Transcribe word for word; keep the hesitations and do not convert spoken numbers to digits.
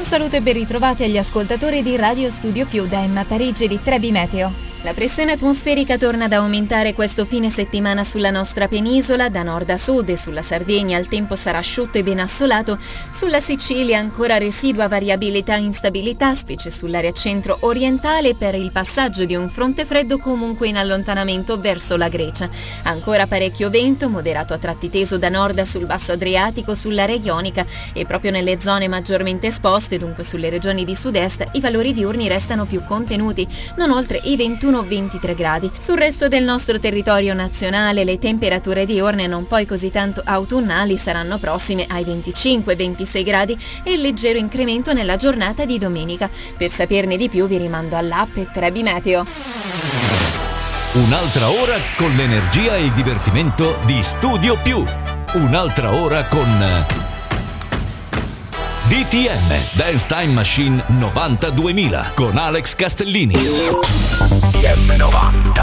Un saluto e ben ritrovati agli ascoltatori di Radio Studio Più da Emma Parigi di Trebi Meteo. La pressione atmosferica torna ad aumentare questo fine settimana sulla nostra penisola, da nord a sud, e sulla Sardegna il tempo sarà asciutto e ben assolato. Sulla Sicilia ancora residua variabilità e instabilità, specie sull'area centro-orientale, per il passaggio di un fronte freddo comunque in allontanamento verso la Grecia. Ancora parecchio vento, moderato a tratti teso da nord sul basso Adriatico, sull'area ionica, e proprio nelle zone maggiormente esposte, dunque sulle regioni di sud-est, i valori diurni restano più contenuti, non oltre i ventuno ventitré gradi. Sul resto del nostro territorio nazionale le temperature diurne, non poi così tanto autunnali, saranno prossime ai venticinque ventisei gradi e il leggero incremento nella giornata di domenica. Per saperne di più vi rimando all'app Trebi Meteo. Un'altra ora con l'energia e il divertimento di Studio Più. Un'altra ora con D T M Dance Time Machine novanta duemila con Alex Castellini. D T M novanta.